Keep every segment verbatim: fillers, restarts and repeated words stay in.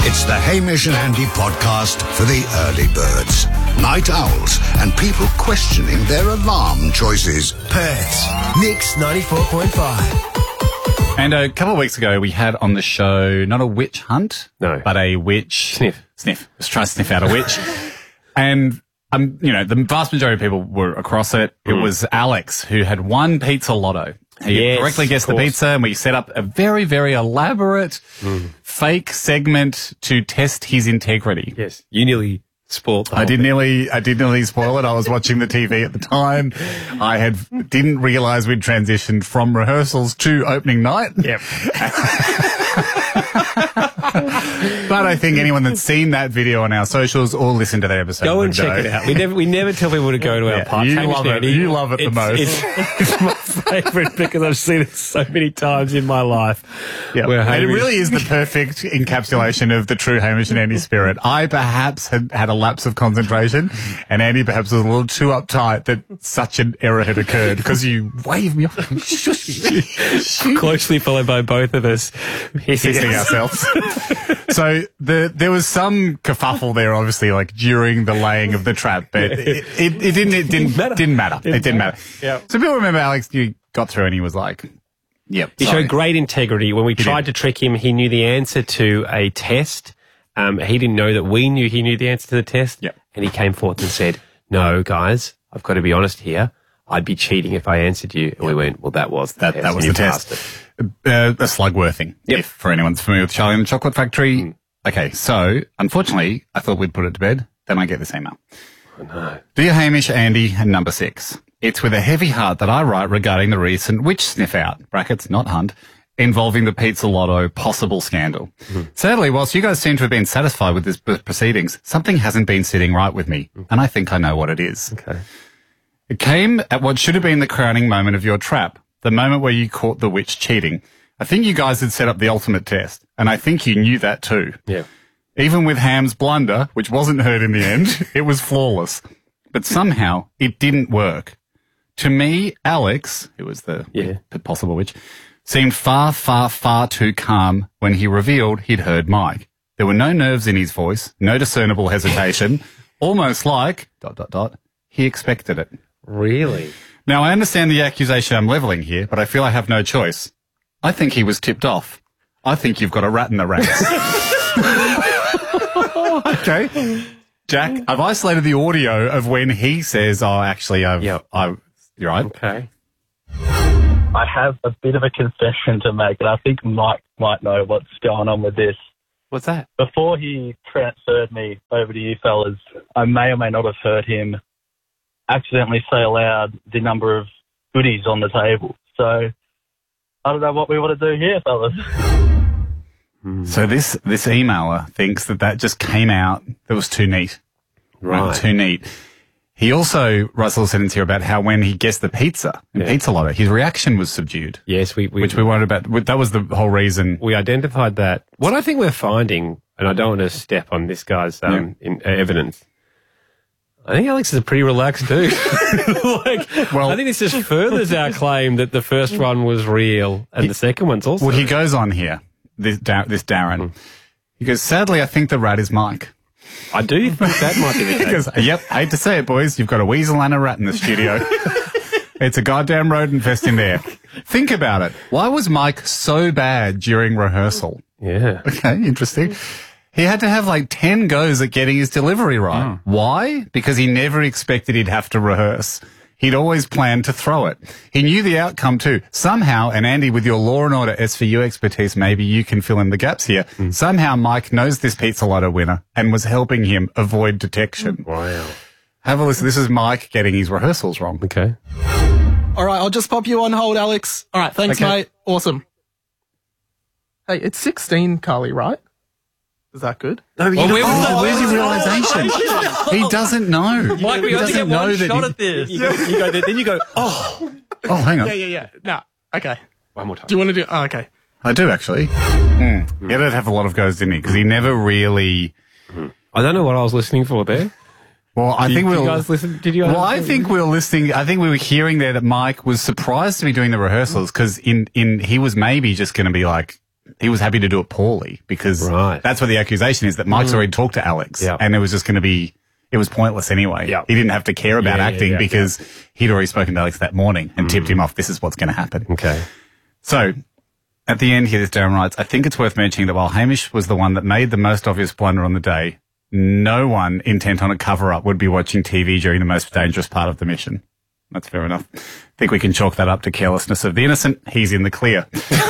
It's the Hamish and Andy podcast for the early birds, night owls, and people questioning their alarm choices. Perth's Mix ninety-four point five. And a couple of weeks ago, we had on the show not a witch hunt, no, but a witch sniff. Sniff. Let's try to sniff out a witch. And um, you know, the vast majority of people were across it. It Mm. was Alex who had won Pizza Lotto. He yes, correctly guessed the pizza, and we set up a very, very elaborate mm. fake segment to test his integrity. Yes, you nearly spoiled the I whole did thing. nearly, I did nearly spoil it. I was watching the T V at the time. I had didn't realise we'd transitioned from rehearsals to opening night. Yep. But I think anyone that's seen that video on our socials or listened to that episode Go would and check know. it out. We never, we never tell people to go to our Yeah, part. you Hamish love it. Andy, You love it the it's, most. It's, it's my favourite because I've seen it so many times in my life. Yeah, Where and it Hamish- really is the perfect encapsulation of the true Hamish and Andy spirit. I perhaps had had a lapse of concentration, and Andy perhaps was a little too uptight that such an error had occurred because you waved me off, closely followed by both of us hissing hissing ourselves. So the there was some kerfuffle there, obviously, like during the laying of the trap, but it, it, it didn't it didn't matter. didn't matter. Didn't It didn't matter. matter. Yeah. So people remember Alex. You got through, and he was like, "Yep." He sorry. showed great integrity. When we He tried did. to trick him, he knew the answer to a test. Um, he didn't know that we knew he knew the answer to the test. Yep. And he came forth and said, "No, guys, I've got to be honest here. I'd be cheating if I answered you." And we went, "Well, that was the That test. that was and the you test. passed it." Uh, a Slugworthing, Yep. if for anyone that's familiar with Charlie and the Chocolate Factory. Mm. Okay, so unfortunately, I thought we'd put it to bed. Then I get this email. Oh, no. Dear Hamish, Andy, and number six. It's with a heavy heart that I write regarding the recent witch sniff out, brackets, not hunt, involving the Pizza Lotto possible scandal. Mm. Sadly, whilst you guys seem to have been satisfied with this p- proceedings, something hasn't been sitting right with me, and I think I know what it is. Okay. It came at what should have been the crowning moment of your trap, the moment where you caught the witch cheating. I think you guys had set up the ultimate test, and I think you knew that too. Yeah. Even with Ham's blunder, which wasn't heard in the end, it was flawless. But somehow, it didn't work. To me, Alex, who was the Yeah. possible witch, seemed far, far, far too calm when he revealed he'd heard Mike. There were no nerves in his voice, no discernible hesitation, almost like, dot, dot, dot, he expected it. Really? Now, I understand the accusation I'm levelling here, but I feel I have no choice. I think he was tipped off. I think you've got a rat in the ranks. Okay. Jack, I've isolated the audio of when he says, oh, actually, I've, Yep. I, you're right. Okay. I have a bit of a confession to make, and I think Mike might know what's going on with this. What's that? Before he transferred me over to you fellas, I may or may not have heard him accidentally say aloud the number of goodies on the table. So I don't know what we want to do here, fellas. So this, this emailer thinks that that just came out, that was too neat. Right. Too neat. He also writes a little sentence here about how when he guessed the pizza in Yeah. Pizza Lotto, his reaction was subdued, Yes, we, we which we worried about. That was the whole reason. we identified that. What I think we're finding, and I don't want to step on this guy's um, in, uh, evidence, I think Alex is a pretty relaxed dude. like, Well- I think this just furthers our claim that the first one was real and the second one's also. Well, he goes on here, this, Dar- this Darren. He goes, sadly, I think the rat is Mike. I do think that might be the He case. goes, yep, hate to say it, boys, you've got a weasel and a rat in the studio. It's a goddamn rodent fest in there. Think about it. Why was Mike so bad during rehearsal? Yeah. Okay, interesting. He had to have like ten goes at getting his delivery right. Why? Because he never expected he'd have to rehearse. He'd always planned to throw it. He knew the outcome too. Somehow, and Andy, with your Law and Order S V U expertise, maybe you can fill in the gaps here. Somehow Mike knows this Pizza Lotto winner and was helping him avoid detection. Wow. Have a listen. This is Mike getting his rehearsals wrong. Okay. All right, I'll just pop you on hold, Alex. All right, thanks, Okay. mate. Awesome. Hey, it's sixteen, Carly, right? Is that good? No, Oh, where- where's your realization? He doesn't know. Mike, we he only doesn't get know one that shot he- at this. You go, you go there, then you go, oh. Oh, hang on. Yeah, yeah, yeah. No, okay. One more time. Do you want to do? Oh, okay. I do actually. Mm. He did have a lot of goes, didn't he? Because he never really. I don't know what I was listening for there. Well, I Did think you we'll. guys listen? Did you guys Well, I listen? think we were listening. I think we were hearing there that Mike was surprised to be doing the rehearsals because in in he was maybe just going to be like he was happy to do it poorly because Right. that's what the accusation is, that Mike's already talked to Alex Yep. and it was just going to be, it was pointless anyway. Yep. He didn't have to care about Yeah, yeah, acting yeah, because he'd already spoken to Alex that morning and tipped him off, this is what's going to happen. Okay. So, at the end here, this Darren writes, I think it's worth mentioning that while Hamish was the one that made the most obvious blunder on the day, no one intent on a cover-up would be watching T V during the most dangerous part of the mission. That's fair enough. I think we can chalk that up to carelessness of the innocent. He's in the clear.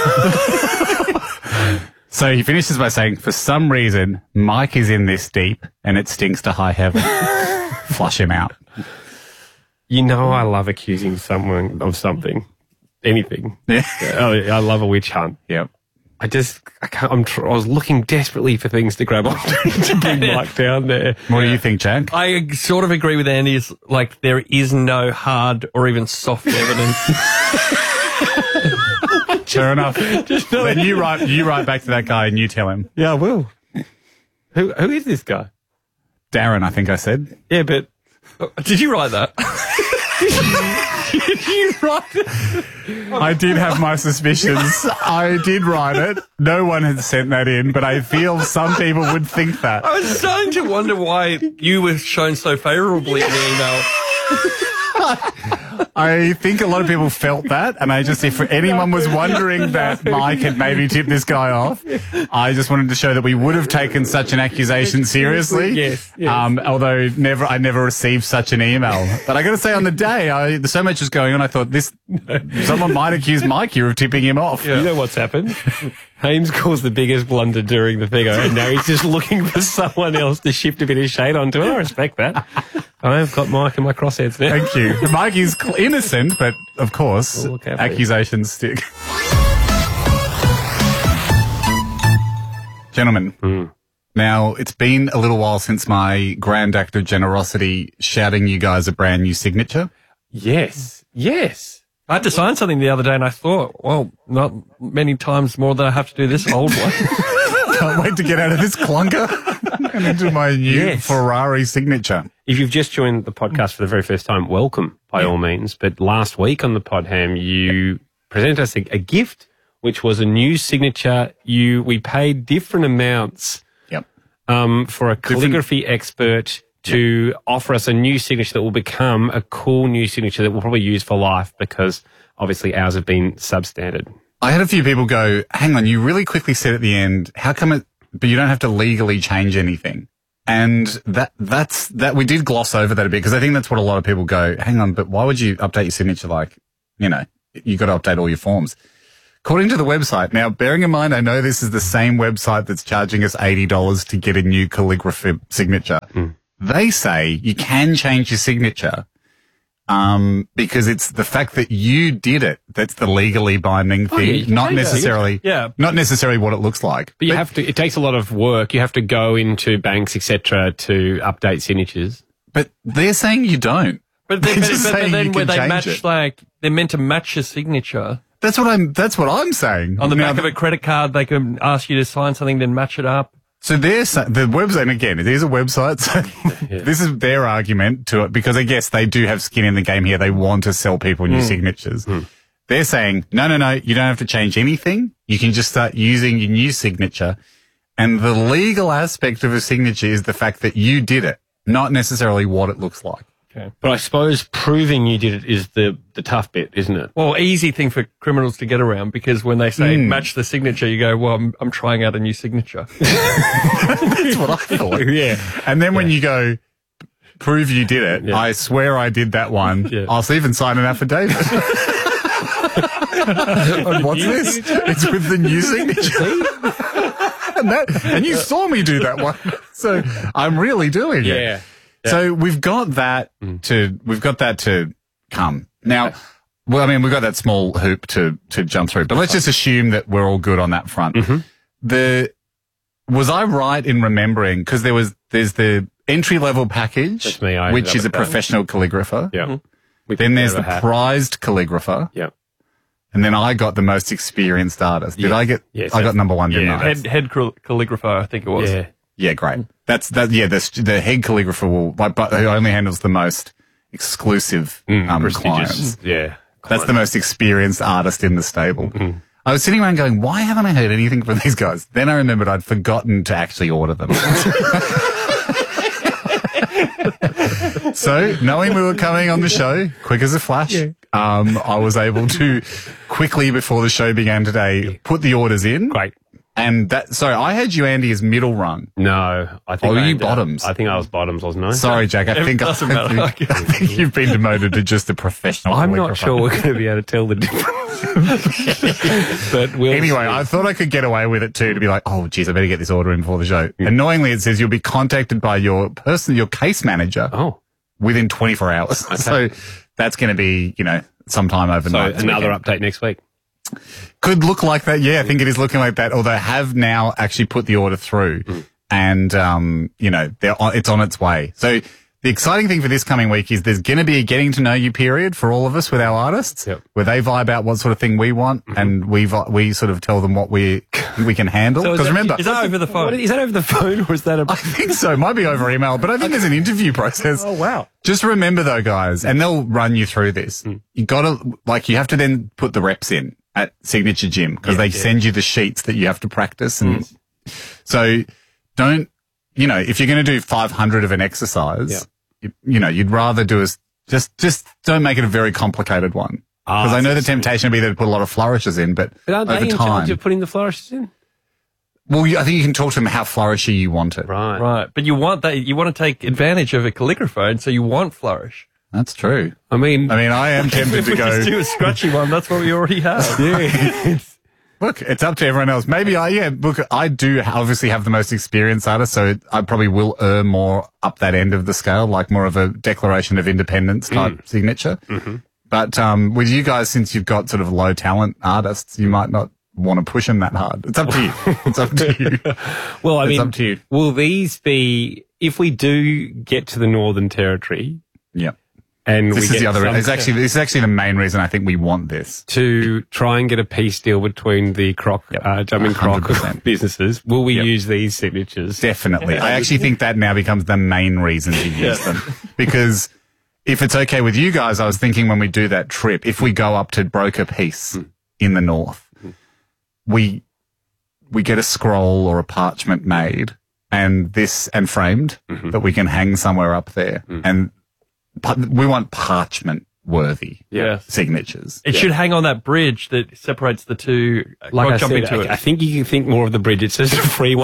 So he finishes by saying, for some reason, Mike is in this deep and it stinks to high heaven. Flush him out. You know, I love accusing someone of something, anything. Yeah. Oh, I love a witch hunt. Yep. I just, I can't, I'm, tr- I was looking desperately for things to grab onto to bring Mike down there. What do you think, Jack? I sort of agree with Andy. It's like there is no hard or even soft evidence. Fair enough. Then you write, you write back to that guy and you tell him. Yeah, I will. Who, who is this guy? Darren, I think I said. Yeah, but Did you write that? did you write it? I did have my suspicions. I did write it. No one had sent that in, but I feel some people would think that. I was starting to wonder why you were shown so favourably in the email. I think a lot of people felt that, and I just, if anyone was wondering that Mike had maybe tipped this guy off, I just wanted to show that we would have taken such an accusation seriously. Yes, yes. Um, although never, I never received such an email. But I got to say, on the day, I, so much was going on. I thought this, someone might accuse Mike here of tipping him off. You know what's happened? Hames caused the biggest blunder during the figure, and now he's just looking for someone else to shift a bit of shade onto. And I respect that. I've got Mike in my crossheads now. Thank you. Mike is cl- innocent, but of course, We'll look out for you. accusations stick. Gentlemen, now it's been a little while since my grand act of generosity shouting you guys a brand new signature. Yes, yes. I had to sign something the other day and I thought, well, not many times more than I have to do this old one. Can't wait to get out of this clunker and into my new Yes. Ferrari signature. If you've just joined the podcast for the very first time, welcome by all means. But last week on the pod, Ham, you presented us a, a gift, which was a new signature. You we paid different amounts Yep. um, for a calligraphy expert to offer us a new signature that will become a cool new signature that we'll probably use for life because obviously ours have been substandard. I had a few people go, hang on, you really quickly said at the end, how come it, but you don't have to legally change anything. And that, that's, that we did gloss over that a bit because I think that's what a lot of people go, hang on, but why would you update your signature? Like, you know, you got to update all your forms. According to the website, now bearing in mind, I know this is the same website that's charging us eighty dollars to get a new calligraphy signature. Mm. They say you can change your signature. Um, because it's the fact that you did it that's the legally binding thing, Oh, yeah, you can not change that. necessarily, Yeah. not necessarily what it looks like. But you have to, it takes a lot of work. You have to go into banks, et cetera, to update signatures. But they're saying you don't. But then, They're but, just but, but saying then you where can they change match, it. like, they're meant to match your signature. That's what I'm, that's what I'm saying. On the Now, back of a credit card, they can ask you to sign something, then match it up. So they're sa- the website, and again, it is a website, so this is their argument to it, because I guess they do have skin in the game here. They want to sell people new signatures. They're saying, no, no, no, you don't have to change anything. You can just start using your new signature. And the legal aspect of a signature is the fact that you did it, not necessarily what it looks like. Okay. But I suppose proving you did it is the, the tough bit, isn't it? Well, easy thing for criminals to get around because when they say match the signature, you go, well, I'm, I'm trying out a new signature. That's what I thought. Yeah. And then when you go, prove you did it, Yeah. I swear I did that one. Yeah. I'll even sign an affidavit. And what's this? It's with the new signature. and, that, and you saw me do that one. So I'm really doing it. Yeah. So we've got that to, we've got that to come. Now, well, I mean, we've got that small hoop to, to jump through, but let's just assume that we're all good on that front. The, was I right in remembering, cause there was, there's the entry level package, That's me, I which ended is a up with that. professional calligrapher. Yeah. We Then picked there's out the of a hat. prized calligrapher. Yeah. And then I got the most experienced artist. Did Yeah. I get, Yes, I got number one, didn't yeah, I? head head cal- calligrapher, I think it was. Yeah. Yeah, great. That's that. Yeah, the the head calligrapher will, like, but who only handles the most exclusive um, Prestigious. clients. Yeah. That's the most experienced artist in the stable. I I was sitting around going, why haven't I heard anything from these guys? Then I remembered I'd forgotten to actually order them. So, knowing we were coming on the show, quick as a flash, yeah. um, I was able to quickly, before the show began today, put the orders in. Great. And that, sorry, I heard you, Andy, as middle rung. No, I think. Oh, I you ended bottoms? Up, I think I was bottoms, wasn't I? Sorry, Jack. I It think, I, doesn't think, matter. I think you've been demoted to just a professional. I'm not microphone. sure we're going to be able to tell the difference. But we'll Anyway, see. I thought I could get away with it too, to be like, oh, geez, I better get this order in before the show. Mm. Annoyingly, it says you'll be contacted by your person, your case manager, oh. within twenty-four hours. Okay. So that's going to be, you know, sometime overnight. So another weekend. update next week. Could look like that. Yeah, I think it is looking like that. Or they have now actually put the order through, mm. and um, you know, they're on, it's on its way. So the exciting thing for this coming week is there's going to be a getting to know you period for all of us with our artists, yep. where they vibe out what sort of thing we want, mm-hmm. and we vi- we sort of tell them what we we can handle. Because so remember, Is that over the phone? What, is that over the phone or is that a? I think so. It might be over email, but I think there's an interview process. Oh, wow. Just remember though, guys, and they'll run you through this. Mm. You gotta, like, you have to then put the reps in at Signature Gym because yeah, they yeah. send you the sheets that you have to practice. And mm. so don't, you know, if you're going to do five hundred of an exercise, yeah. you, you know, you'd rather do a, just, just don't make it a very complicated one. Because ah, I know the temptation would be to put a lot of flourishes in, but, but aren't over they in time. charge of putting the flourishes in? Well, you, I think you can talk to them how flourishy you want it. Right. Right. But you want that, you want to take advantage of a calligraphone, so you want flourish. That's true. I mean, I mean, I am tempted to we go. Just do a scratchy one. That's what we already have. Yeah. Look, it's up to everyone else. Maybe I, yeah, look, I do obviously have the most experienced artist, so I probably will err more up that end of the scale, like more of a Declaration of Independence type Mm. signature. Mm-hmm. But um, with you guys, since you've got sort of low talent artists, you might not want to push them that hard. It's up to you. It's up to you. Well, I it's mean, up to you. Will these be, if we do get to the Northern Territory, Yeah. and This we is get the other, some- it's actually, this is actually the main reason I think we want this. to try and get a peace deal between the croc, Yep. uh, jumping croc one hundred percent. businesses, will we Yep. use these signatures? Definitely. I actually think that now becomes the main reason to use them. Because if it's okay with you guys, I was thinking when we do that trip, if we go up to Broker Peace Mm. in the north, mm. we we get a scroll or a parchment made and this and framed Mm-hmm. that we can hang somewhere up there. Mm. And pa- we want parchment worthy Yes. signatures. It should hang on that bridge that separates the two. Like I'll I jump said, into I, it. I think you can think more of the bridge. It's just a freeway.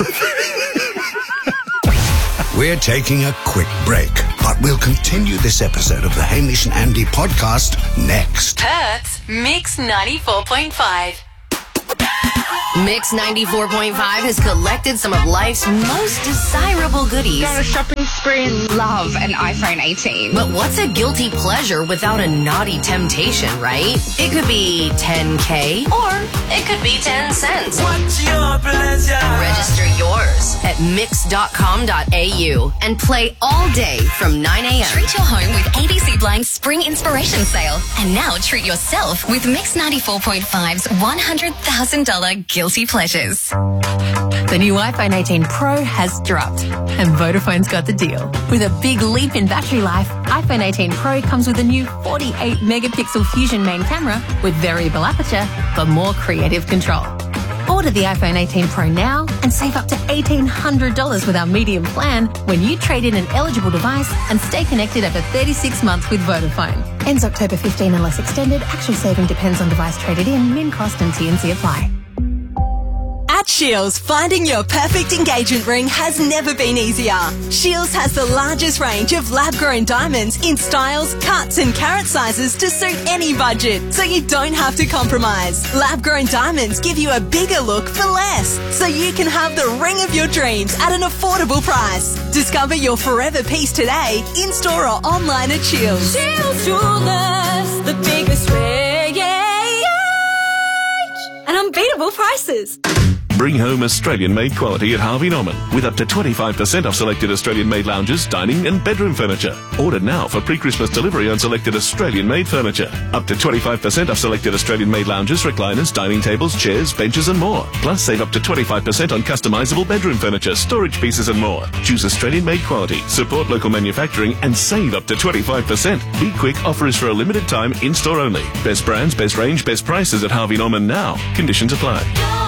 We're taking a quick break, but we'll continue this episode of the Hamish and Andy podcast next. Perth's Mix ninety-four point five. Mix ninety-four point five has collected some of life's most desirable goodies. On a shopping spree and love an iPhone eighteen. But what's a guilty pleasure without a naughty temptation, right? It could be ten K or it could be ten cents. What's your pleasure? Register yours at mix dot com dot a u and play all day from nine a.m. Treat your home with A B C Blank's Spring Inspiration Sale. And now treat yourself with Mix ninety-four point five's one hundred thousand dollars Guilty Pleasures. The new iPhone eighteen Pro has dropped, and Vodafone's got the deal. With a big leap in battery life, iPhone eighteen Pro comes with a new forty-eight megapixel Fusion main camera with variable aperture for more creative control. Order the iPhone eighteen Pro now and save up to eighteen hundred dollars with our medium plan when you trade in an eligible device and stay connected over thirty-six months with Vodafone. Ends October fifteenth unless extended. Actual saving depends on device traded in. Min cost and T and C apply. At Shields, finding your perfect engagement ring has never been easier. Shields has the largest range of lab-grown diamonds in styles, cuts and carat sizes to suit any budget, so you don't have to compromise. Lab-grown diamonds give you a bigger look for less, so you can have the ring of your dreams at an affordable price. Discover your forever piece today, in-store or online at Shields. Shields Jewelers, the biggest range and unbeatable prices. Bring home Australian-made quality at Harvey Norman with up to twenty-five percent off selected Australian-made lounges, dining and bedroom furniture. Order now for pre-Christmas delivery on selected Australian-made furniture. Up to twenty-five percent off selected Australian-made lounges, recliners, dining tables, chairs, benches and more. Plus, save up to twenty-five percent on customisable bedroom furniture, storage pieces and more. Choose Australian-made quality, support local manufacturing and save up to twenty-five percent. Be quick, offer is for a limited time, in-store only. Best brands, best range, best prices at Harvey Norman now. Conditions apply.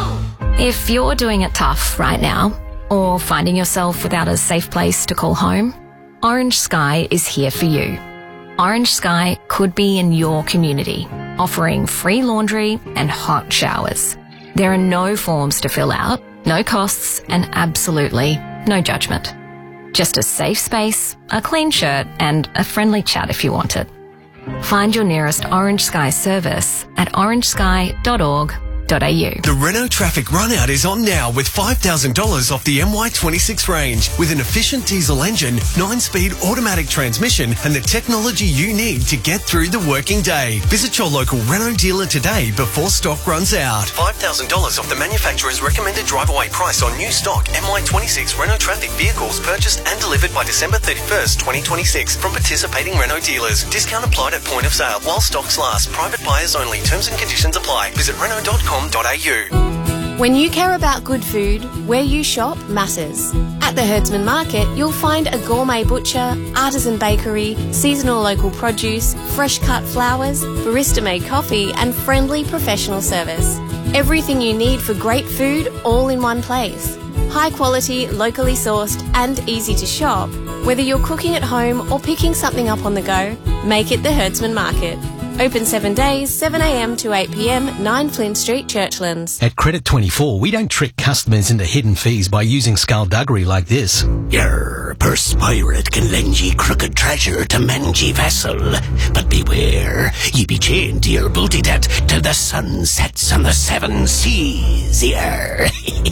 If you're doing it tough right now, or finding yourself without a safe place to call home, Orange Sky is here for you. Orange Sky could be in your community, offering free laundry and hot showers. There are no forms to fill out, no costs, and absolutely no judgment. Just a safe space, a clean shirt, and a friendly chat if you want it. Find your nearest Orange Sky service at orange sky dot org dot a u. The Renault Traffic Runout is on now with five thousand dollars off the M Y twenty-six range with an efficient diesel engine, nine-speed automatic transmission and the technology you need to get through the working day. Visit your local Renault dealer today before stock runs out. five thousand dollars off the manufacturer's recommended drive-away price on new stock M Y twenty-six Renault Traffic vehicles purchased and delivered by December thirty-first, twenty twenty-six from participating Renault dealers. Discount applied at point of sale while stocks last. Private buyers only. Terms and conditions apply. Visit renault dot com dot a u. When you care about good food, where you shop matters. At the Herdsman Market, you'll find a gourmet butcher, artisan bakery, seasonal local produce, fresh cut flowers, barista-made coffee and friendly professional service. Everything you need for great food all in one place. High quality, locally sourced and easy to shop. Whether you're cooking at home or picking something up on the go, make it the Herdsman Market. Open seven days, seven a m to eight p m, nine Flynn Street, Churchlands. At Credit twenty-four, we don't trick customers into hidden fees by using skullduggery like this. Your purse pirate can lend ye crooked treasure to mend ye vessel. But beware, ye be chained to your booty debt till the sun sets on the seven seas. Yer.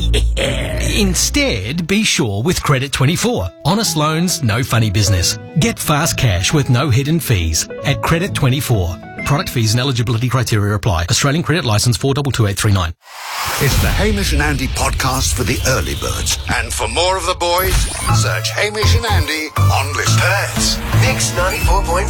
Instead, be sure with Credit twenty-four. Honest loans, no funny business. Get fast cash with no hidden fees at Credit twenty-four. Product fees and eligibility criteria apply. Australian Credit Licence four two two eight three nine. It's the Hamish and Andy podcast for the early birds. And for more of the boys, search Hamish and Andy on List. Perth. Mix ninety-four point five.